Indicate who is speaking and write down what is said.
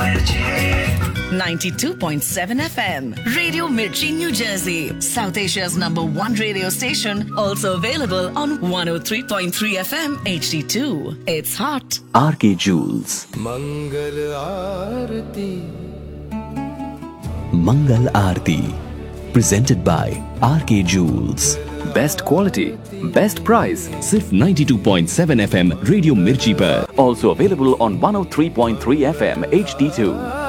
Speaker 1: 92.7 FM, Radio Mirchi, New Jersey, South Asia's #1 radio station. Also available on 103.3 FM HD2. It's hot.
Speaker 2: RK Jewels.
Speaker 3: Mangal Aarti.
Speaker 2: Mangal Aarti. Presented by RK Jewels.
Speaker 4: Best quality, best price.
Speaker 2: सिर्फ 92.7 FM radio मिर्ची पर.
Speaker 4: Also available on 103.3 FM HD2.